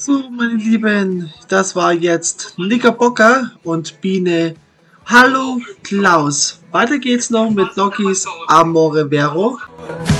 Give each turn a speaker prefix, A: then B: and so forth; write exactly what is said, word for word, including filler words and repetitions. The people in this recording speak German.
A: So, meine Lieben, das war jetzt Knickerbocker und Biene. Hallo Klaus. Weiter geht's noch mit Nokis Amore Vero.